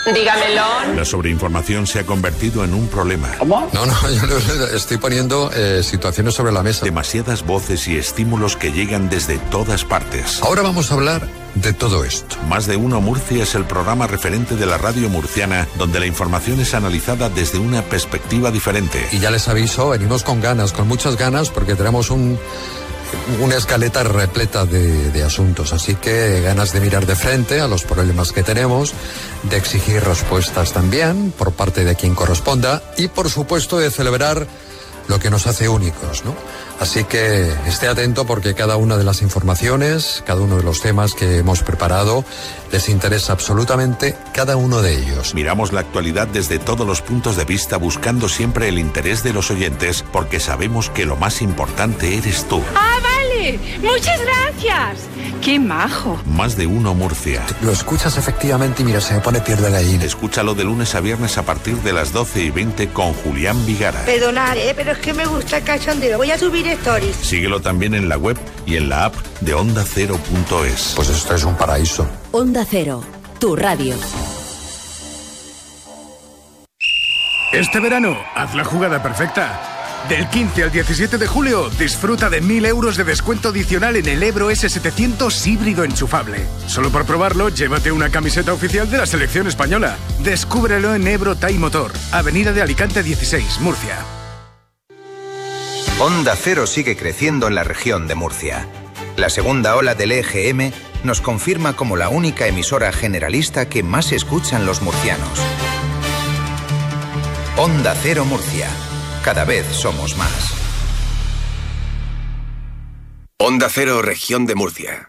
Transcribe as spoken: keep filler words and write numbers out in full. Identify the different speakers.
Speaker 1: Dígamelo.
Speaker 2: La sobreinformación se ha convertido en un problema.
Speaker 3: ¿Cómo? No, no, yo estoy poniendo eh, situaciones sobre la mesa.
Speaker 2: Demasiadas voces y estímulos que llegan desde todas partes.
Speaker 3: Ahora vamos a hablar de todo esto.
Speaker 2: Más de Uno Murcia es el programa referente de la radio murciana, donde la información es analizada desde una perspectiva diferente.
Speaker 3: Y ya les aviso, venimos con ganas, con muchas ganas, porque tenemos un... una escaleta repleta de, de asuntos, así que ganas de mirar de frente a los problemas que tenemos, de exigir respuestas también por parte de quien corresponda y por supuesto de celebrar lo que nos hace únicos, ¿no? Así que esté atento porque cada una de las informaciones, cada uno de los temas que hemos preparado, les interesa absolutamente cada uno de ellos.
Speaker 2: Miramos la actualidad desde todos los puntos de vista, buscando siempre el interés de los oyentes, porque sabemos que lo más importante eres tú.
Speaker 1: ¡Ah, vale! ¡Muchas gracias! ¡Qué majo!
Speaker 2: Más de Uno Murcia.
Speaker 3: Lo escuchas efectivamente y mira, se me pone piel de gallina.
Speaker 2: Escúchalo de lunes a viernes a partir de las doce y veinte con Julián Vigara.
Speaker 4: Perdonad, ¿eh? Pero es que me gusta el cachondeo. Voy a subir stories.
Speaker 2: Síguelo también en la web y en la app de onda cero punto es.
Speaker 3: Pues esto es un paraíso.
Speaker 5: Onda Cero, tu radio.
Speaker 6: Este verano, haz la jugada perfecta. Del quince al diecisiete de julio, disfruta de mil euros de descuento adicional en el Ebro ese setecientos híbrido enchufable. Solo por probarlo, llévate una camiseta oficial de la selección española. Descúbrelo en Ebro Tai Motor, Avenida de Alicante dieciséis, Murcia.
Speaker 7: Onda Cero sigue creciendo en la región de Murcia. La segunda ola del E G M nos confirma como la única emisora generalista que más escuchan los murcianos. Onda Cero Murcia. Cada vez somos más.
Speaker 8: Onda Cero, región de Murcia.